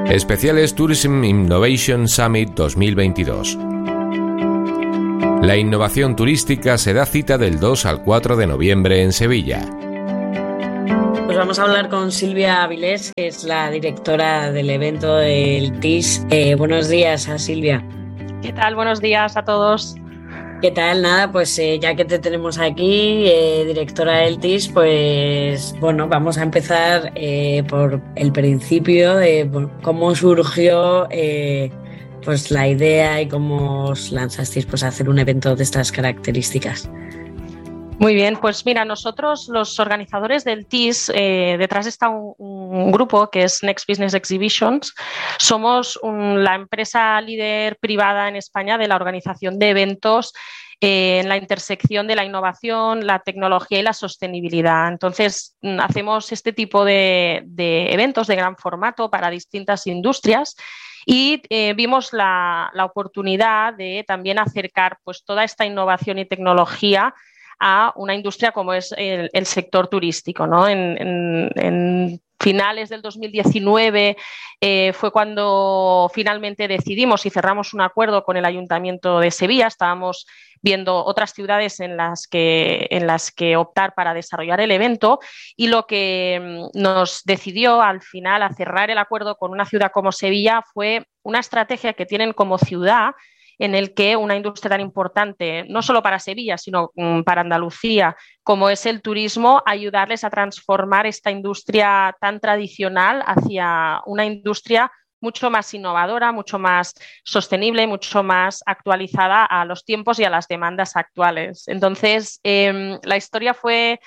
Especiales Tourism Innovation Summit 2022. La innovación turística se da cita del 2 al 4 de noviembre en Sevilla. Pues vamos a hablar con Silvia Avilés, que es la directora del evento del TIS. Buenos días a Silvia. ¿Qué tal? Buenos días a todos. ¿Qué tal? Nada, pues ya que te tenemos aquí, directora del TIS, pues bueno, vamos a empezar por el principio de cómo surgió pues la idea y cómo os lanzasteis pues a hacer un evento de estas características. Muy bien, pues mira, nosotros los organizadores del TIS, detrás está un grupo que es Next Business Exhibitions. Somos la empresa líder privada en España de la organización de eventos en la intersección de la innovación, la tecnología y la sostenibilidad. Entonces, hacemos este tipo de eventos de gran formato para distintas industrias. Y vimos la oportunidad de también acercar pues, toda esta innovación y tecnología a una industria como es el sector turístico, ¿no? En finales del 2019 fue cuando finalmente decidimos y cerramos un acuerdo con el Ayuntamiento de Sevilla. Estábamos viendo otras ciudades en las que optar para desarrollar el evento, y lo que nos decidió al final a cerrar el acuerdo con una ciudad como Sevilla fue una estrategia que tienen como ciudad en el que una industria tan importante, no solo para Sevilla, sino para Andalucía, como es el turismo, ayudarles a transformar esta industria tan tradicional hacia una industria mucho más innovadora, mucho más sostenible, mucho más actualizada a los tiempos y a las demandas actuales. Entonces, la historia fue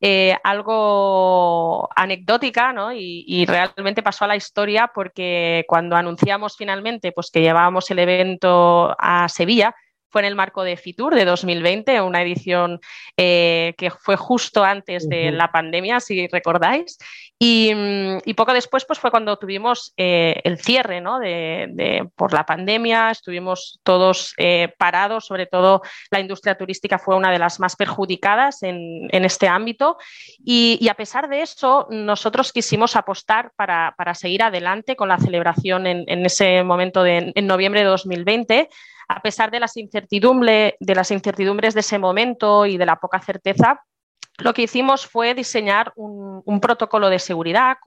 algo anecdótica, ¿no? Y realmente pasó a la historia porque cuando anunciamos finalmente pues, que llevábamos el evento a Sevilla, fue en el marco de Fitur de 2020, una edición que fue justo antes de la pandemia, si recordáis. Y poco después pues, fue cuando tuvimos el cierre, ¿no? Por la pandemia, estuvimos todos parados, sobre todo la industria turística fue una de las más perjudicadas en este ámbito. Y a pesar de eso, nosotros quisimos apostar para seguir adelante con la celebración en ese momento en noviembre de 2020, a pesar de las incertidumbres de ese momento y de la poca certeza. Lo que hicimos fue diseñar un protocolo de seguridad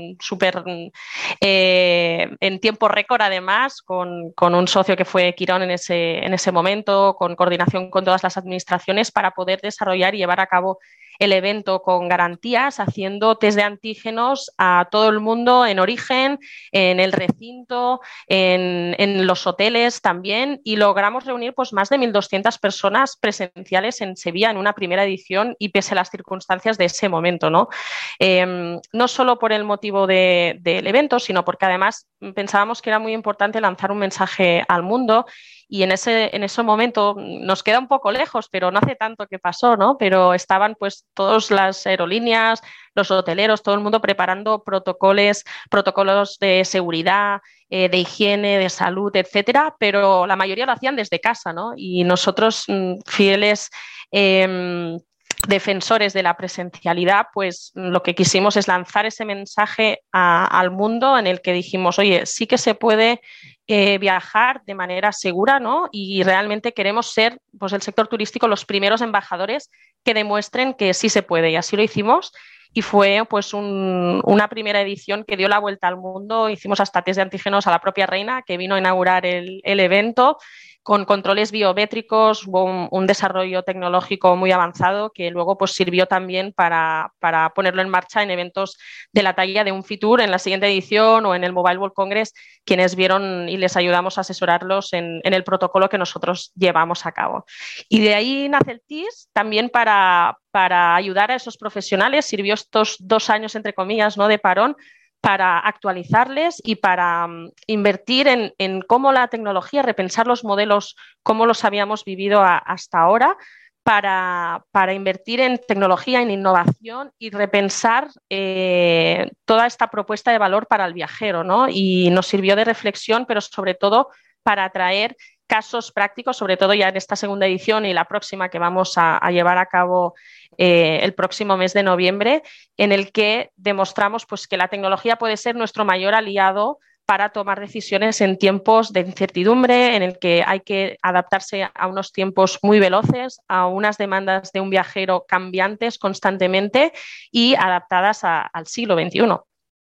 en tiempo récord, además, con un socio que fue Quirón en ese momento, con coordinación con todas las administraciones para poder desarrollar y llevar a cabo el evento con garantías, haciendo test de antígenos a todo el mundo en origen, en el recinto, en los hoteles también, y logramos reunir pues, más de 1.200 personas presenciales en Sevilla en una primera edición, y pese a las circunstancias de ese momento, ¿no? No solo por el motivo del evento, sino porque además pensábamos que era muy importante lanzar un mensaje al mundo. Y en ese momento nos queda un poco lejos, pero no hace tanto que pasó, ¿no? Pero estaban pues todas las aerolíneas, los hoteleros, todo el mundo preparando protocolos de seguridad, de higiene, de salud, etcétera, pero la mayoría lo hacían desde casa, ¿no? Y nosotros, fieles defensores de la presencialidad, pues lo que quisimos es lanzar ese mensaje al mundo en el que dijimos, oye, sí que se puede viajar de manera segura, ¿no? Y realmente queremos ser, pues el sector turístico, los primeros embajadores que demuestren que sí se puede, y así lo hicimos. Y fue pues una primera edición que dio la vuelta al mundo. Hicimos hasta test de antígenos a la propia reina, que vino a inaugurar el evento, con controles biométricos. Hubo un desarrollo tecnológico muy avanzado que luego pues, sirvió también para ponerlo en marcha en eventos de la talla de un Fitur en la siguiente edición o en el Mobile World Congress, quienes vieron y les ayudamos a asesorarlos en el protocolo que nosotros llevamos a cabo. Y de ahí nace el TIS, también para ayudar a esos profesionales. Sirvió estos 2 años, entre comillas, ¿no? de parón, para actualizarles y para invertir en cómo la tecnología, repensar los modelos, cómo los habíamos vivido hasta ahora, para invertir en tecnología, en innovación y repensar toda esta propuesta de valor para el viajero, ¿no? Y nos sirvió de reflexión, pero sobre todo para atraer casos prácticos, sobre todo ya en esta segunda edición y la próxima que vamos a llevar a cabo el próximo mes de noviembre, en el que demostramos pues, que la tecnología puede ser nuestro mayor aliado para tomar decisiones en tiempos de incertidumbre, en el que hay que adaptarse a unos tiempos muy veloces, a unas demandas de un viajero cambiantes constantemente y adaptadas al siglo XXI.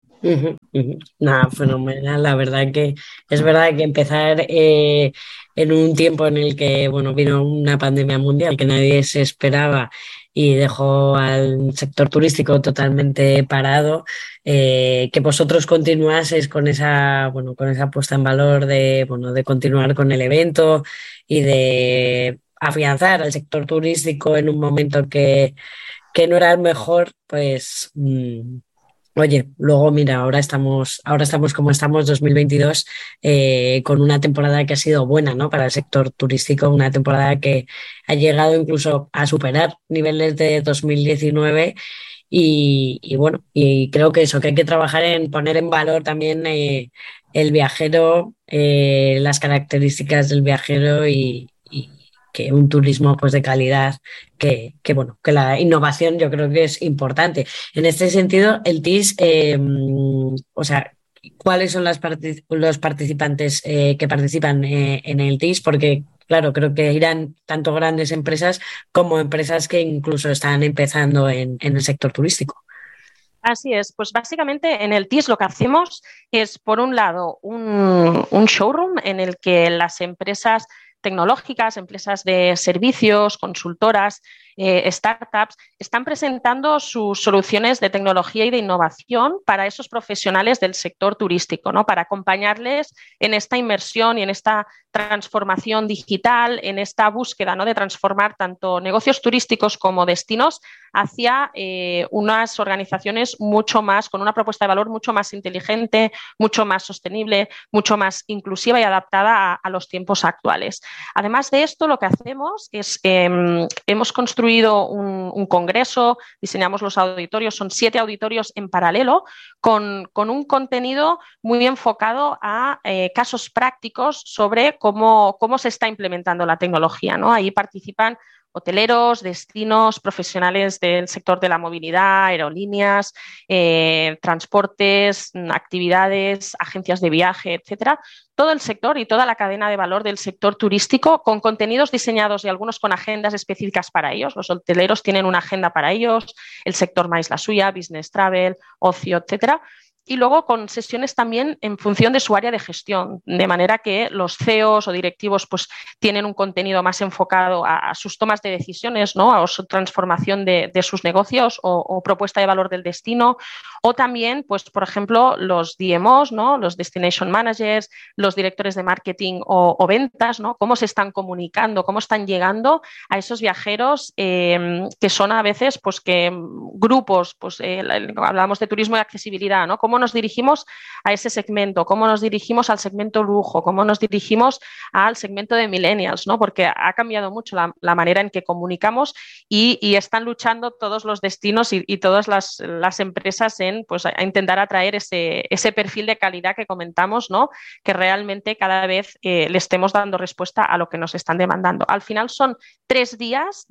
Nada, fenomenal. La verdad que es verdad que empezar en un tiempo en el que bueno, vino una pandemia mundial que nadie se esperaba y dejó al sector turístico totalmente parado, que vosotros continuaseis con esa, bueno, con esa puesta en valor de, bueno, de continuar con el evento y de afianzar al sector turístico en un momento que no era el mejor, pues oye, luego mira, ahora estamos como estamos, 2022, con una temporada que ha sido buena, ¿no? Para el sector turístico, una temporada que ha llegado incluso a superar niveles de 2019 y bueno, y creo que eso, que hay que trabajar en poner en valor también el viajero, las características del viajero y que un turismo pues de calidad, bueno, que la innovación yo creo que es importante. En este sentido, el TIS, o sea, ¿cuáles son los participantes que participan en el TIS? Porque, claro, creo que irán tanto grandes empresas como empresas que incluso están empezando en el sector turístico. Así es, pues básicamente en el TIS lo que hacemos es, por un lado, un showroom en el que las empresas tecnológicas, empresas de servicios, consultoras, startups, están presentando sus soluciones de tecnología y de innovación para esos profesionales del sector turístico, ¿no? Para acompañarles en esta inmersión y en esta transformación digital, en esta búsqueda, ¿no? De transformar tanto negocios turísticos como destinos hacia unas organizaciones mucho más, con una propuesta de valor mucho más inteligente, mucho más sostenible, mucho más inclusiva y adaptada a los tiempos actuales. Además de esto, lo que hacemos es, hemos construido un congreso, diseñamos los auditorios, son 7 auditorios en paralelo, con un contenido muy enfocado a casos prácticos sobre cómo se está implementando la tecnología, ¿no? Ahí participan hoteleros, destinos, profesionales del sector de la movilidad, aerolíneas, transportes, actividades, agencias de viaje, etcétera. Todo el sector y toda la cadena de valor del sector turístico, con contenidos diseñados y algunos con agendas específicas para ellos. Los hoteleros tienen una agenda para ellos, el sector más la suya, business travel, ocio, etcétera. Y luego con sesiones también en función de su área de gestión, de manera que los CEOs o directivos pues tienen un contenido más enfocado a sus tomas de decisiones, ¿no? A su transformación de sus negocios o propuesta de valor del destino, o también, pues, por ejemplo, los DMOs, ¿no? Los Destination Managers, los directores de marketing o ventas, ¿no? Cómo se están comunicando, cómo están llegando a esos viajeros que son a veces, pues, que grupos, pues, hablamos de turismo y accesibilidad, ¿no? Cómo nos dirigimos a ese segmento, cómo nos dirigimos al segmento lujo, cómo nos dirigimos al segmento de millennials, ¿no? Porque ha cambiado mucho la manera en que comunicamos y están luchando todos los destinos y todas las empresas en, pues, a intentar atraer ese perfil de calidad que comentamos, ¿no? Que realmente cada vez le estemos dando respuesta a lo que nos están demandando. Al final son 3 días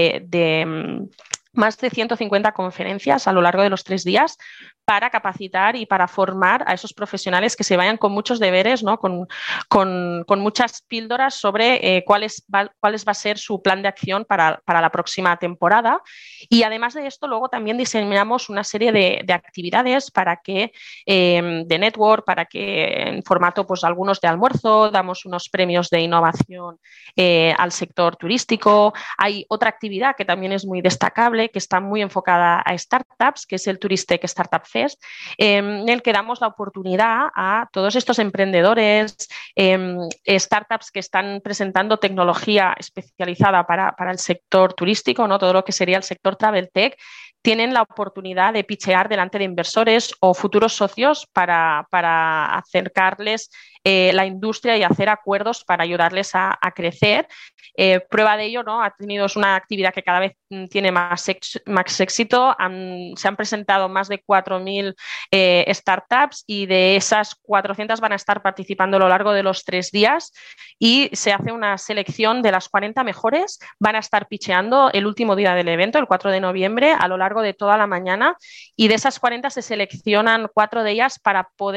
de más de 150 conferencias a lo largo de los 3 días para capacitar y para formar a esos profesionales que se vayan con muchos deberes, ¿no? con muchas píldoras sobre cuál va a ser su plan de acción para la próxima temporada. Y además de esto, luego también diseñamos una serie de actividades para que, de network, para que en formato, pues, algunos de almuerzo, damos unos premios de innovación al sector turístico. Hay otra actividad que también es muy destacable, que está muy enfocada a startups, que es el Turistec Startup Fest, en el que damos la oportunidad a todos estos emprendedores, startups que están presentando tecnología especializada para el sector turístico, ¿no? Todo lo que sería el sector travel tech, tienen la oportunidad de pitchear delante de inversores o futuros socios para acercarles la industria y hacer acuerdos para ayudarles a crecer. Prueba de ello, ¿no? Es una actividad que cada vez tiene más éxito. Se han presentado más de 4.000 startups y de esas 400 van a estar participando a lo largo de los 3 días y se hace una selección de las 40 mejores. Van a estar pitcheando el último día del evento, el 4 de noviembre, a lo largo de toda la mañana, y de esas 40 se seleccionan 4 de ellas para poder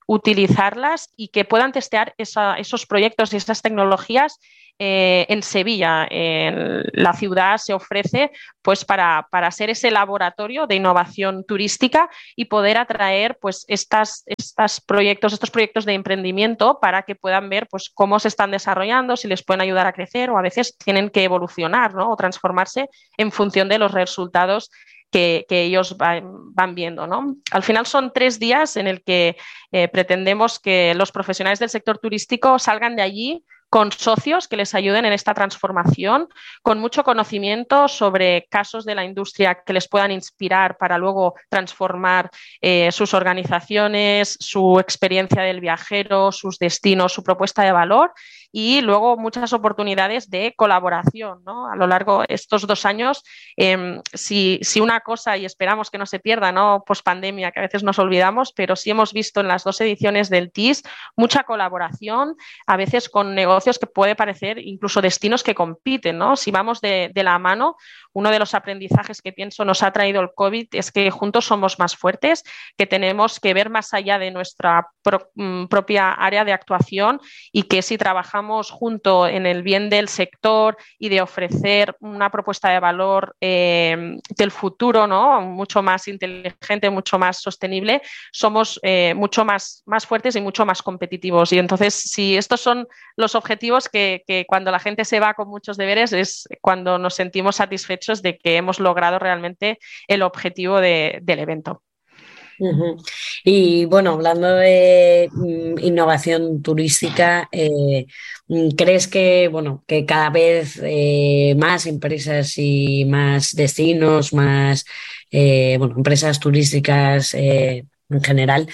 utilizarlas y que puedan testear esos proyectos y esas tecnologías en Sevilla. La ciudad se ofrece pues para ser ese laboratorio de innovación turística y poder atraer pues estos proyectos de emprendimiento para que puedan ver pues cómo se están desarrollando, si les pueden ayudar a crecer o a veces tienen que evolucionar, ¿no? O transformarse en función de los resultados que ellos van viendo, ¿no? Al final son 3 días en el que pretendemos que los profesionales del sector turístico salgan de allí con socios que les ayuden en esta transformación, con mucho conocimiento sobre casos de la industria que les puedan inspirar para luego transformar sus organizaciones, su experiencia del viajero, sus destinos, su propuesta de valor y luego muchas oportunidades de colaboración, ¿no? A lo largo de estos 2 años, si una cosa, y esperamos que no se pierda, ¿no? Post pandemia, que a veces nos olvidamos, pero sí hemos visto en las 2 ediciones del TIS mucha colaboración, a veces con negocios que puede parecer incluso destinos que compiten, ¿no? Si vamos de la mano, uno de los aprendizajes que pienso nos ha traído el COVID es que juntos somos más fuertes, que tenemos que ver más allá de nuestra propia área de actuación y que si trabajamos junto en el bien del sector y de ofrecer una propuesta de valor del futuro, ¿no? Mucho más inteligente, mucho más sostenible, somos mucho más fuertes y mucho más competitivos. Y entonces, si estos son los objetivos que cuando la gente se va con muchos deberes es cuando nos sentimos satisfechos de que hemos logrado realmente el objetivo del evento. Uh-huh. Y bueno, hablando de innovación turística, ¿crees que, bueno, que cada vez más empresas y más destinos, más empresas turísticas en general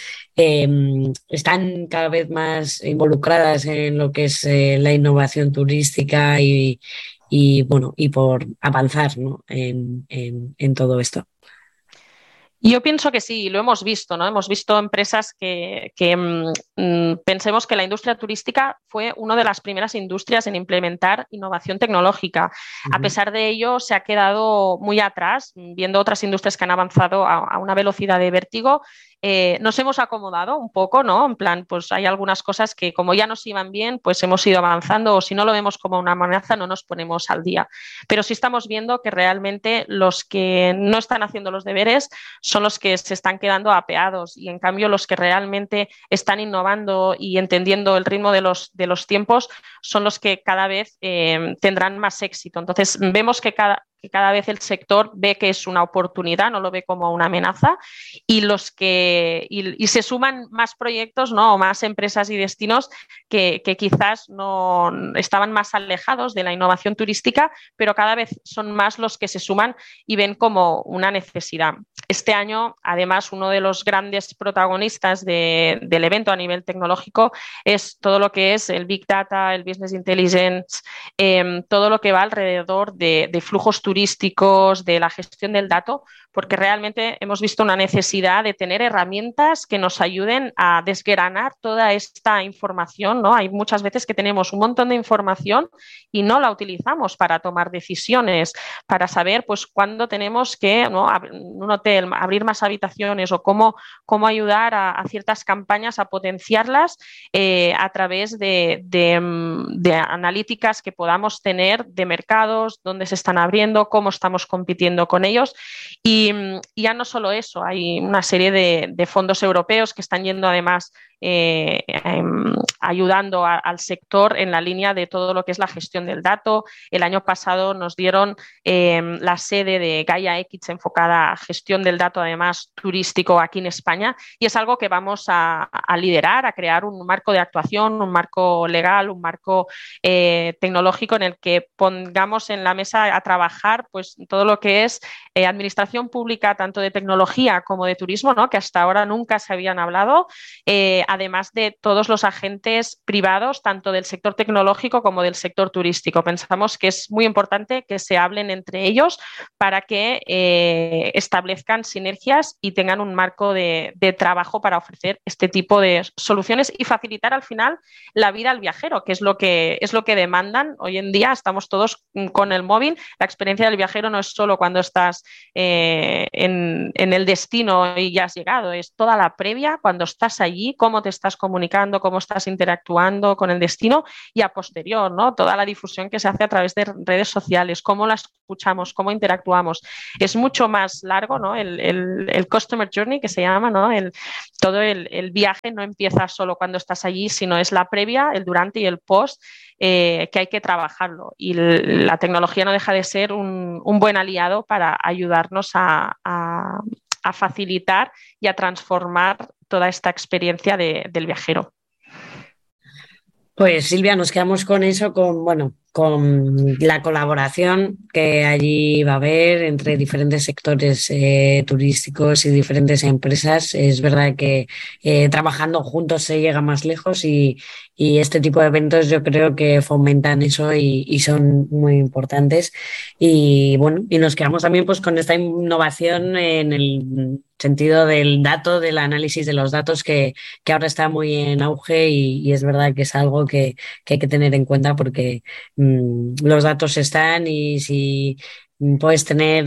están cada vez más involucradas en lo que es la innovación turística y por avanzar, ¿no? en todo esto? Yo pienso que sí, lo hemos visto, ¿no? Hemos visto empresas que pensemos que la industria turística fue una de las primeras industrias en implementar innovación tecnológica. A pesar de ello, se ha quedado muy atrás, viendo otras industrias que han avanzado a una velocidad de vértigo. Nos hemos acomodado un poco, ¿no? En plan, pues hay algunas cosas que como ya nos iban bien, pues hemos ido avanzando o si no lo vemos como una amenaza, no nos ponemos al día. Pero sí estamos viendo que realmente los que no están haciendo los deberes son los que se están quedando apeados y en cambio los que realmente están innovando y entendiendo el ritmo de los tiempos son los que cada vez tendrán más éxito. Entonces vemos que cada vez el sector ve que es una oportunidad, no lo ve como una amenaza y se suman más proyectos, ¿no? O más empresas y destinos que quizás no estaban más alejados de la innovación turística, pero cada vez son más los que se suman y ven como una necesidad. Este año, además, uno de los grandes protagonistas del evento a nivel tecnológico es todo lo que es el Big Data, el Business Intelligence, todo lo que va alrededor de flujos turísticos, de la gestión del dato, porque realmente hemos visto una necesidad de tener herramientas que nos ayuden a desgranar toda esta información, ¿no? Hay muchas veces que tenemos un montón de información y no la utilizamos para tomar decisiones, para saber pues cuándo tenemos que, ¿no? un hotel abrir más habitaciones o cómo ayudar a ciertas campañas a potenciarlas a través de analíticas que podamos tener de mercados, dónde se están abriendo, cómo estamos compitiendo con ellos y ya no solo eso, hay una serie de fondos europeos que están yendo además ayudando al sector en la línea de todo lo que es la gestión del dato. El año pasado nos dieron la sede de Gaia X enfocada a gestión del dato, además turístico aquí en España, y es algo que vamos a liderar, a crear un marco de actuación, un marco legal, un marco tecnológico en el que pongamos en la mesa a trabajar pues todo lo que es administración pública, tanto de tecnología como de turismo, ¿no? Que hasta ahora nunca se habían hablado, además de todos los agentes privados, tanto del sector tecnológico como del sector turístico. Pensamos que es muy importante que se hablen entre ellos para que establezcan sinergias y tengan un marco de trabajo para ofrecer este tipo de soluciones y facilitar al final la vida al viajero, que es lo que demandan. Hoy en día estamos todos con el móvil, la experiencia experiencia del viajero no es solo cuando estás en el destino y ya has llegado, es toda la previa, cuando estás allí, cómo te estás comunicando, cómo estás interactuando con el destino y a posterior, ¿no? Toda la difusión que se hace a través de redes sociales, cómo la escuchamos, cómo interactuamos. Es mucho más largo, ¿no? El customer journey que se llama, ¿no? Todo el viaje no empieza solo cuando estás allí, sino es la previa, el durante y el post, que hay que trabajarlo. Y la tecnología no deja de ser un buen aliado para ayudarnos a facilitar y a transformar toda esta experiencia del viajero. Pues Silvia, nos quedamos con eso, con la colaboración que allí va a haber entre diferentes sectores turísticos y diferentes empresas. Es verdad que trabajando juntos se llega más lejos y este tipo de eventos yo creo que fomentan eso y son muy importantes. Y bueno, y nos quedamos también pues con esta innovación en el sentido del dato, del análisis de los datos que ahora está muy en auge y es verdad que es algo que hay que tener en cuenta porque los datos están y si puedes tener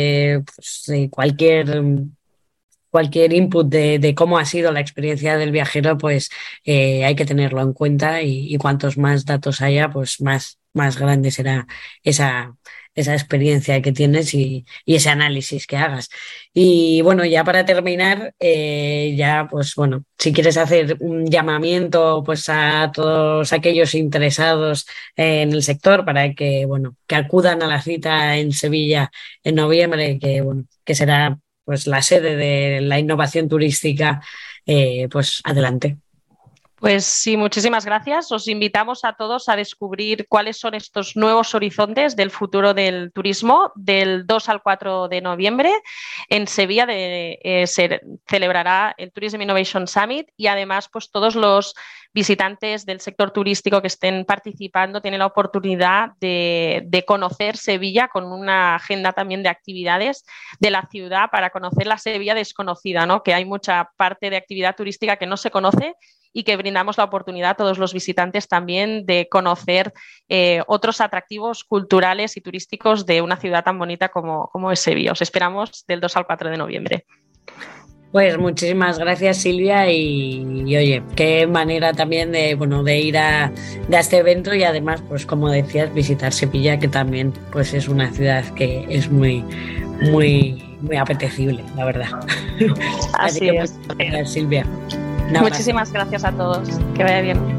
cualquier input de cómo ha sido la experiencia del viajero, pues hay que tenerlo en cuenta y cuantos más datos haya, pues más grande será esa experiencia que tienes y ese análisis que hagas. Y bueno, ya para terminar, pues bueno, si quieres hacer un llamamiento pues a todos aquellos interesados en el sector para que acudan a la cita en Sevilla en noviembre, que será pues la sede de la innovación turística, pues adelante. Pues sí, muchísimas gracias. Os invitamos a todos a descubrir cuáles son estos nuevos horizontes del futuro del turismo. Del 2 al 4 de noviembre en Sevilla se celebrará el Tourism Innovation Summit y además pues todos los visitantes del sector turístico que estén participando tienen la oportunidad de conocer Sevilla con una agenda también de actividades de la ciudad para conocer la Sevilla desconocida, ¿no? Que hay mucha parte de actividad turística que no se conoce y que brindamos la oportunidad a todos los visitantes también de conocer otros atractivos culturales y turísticos de una ciudad tan bonita como es Sevilla. Os esperamos del 2 al 4 de noviembre. Pues muchísimas gracias, Silvia, y oye, qué manera también de ir a este evento y además, pues como decías, visitar Sevilla, que también pues es una ciudad que es muy, muy, muy apetecible, la verdad. Así que es. muchas gracias, Silvia. Muchísimas gracias a todos. Que vaya bien.